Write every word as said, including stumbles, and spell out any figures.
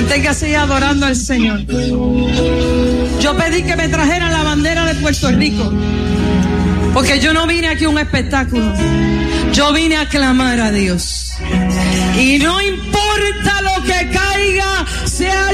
Manténgase ahí adorando al Señor. Yo pedí que me trajeran la bandera de Puerto Rico, porque yo no vine aquí a un espectáculo. Yo vine a clamar a Dios. Y no importa lo que caiga.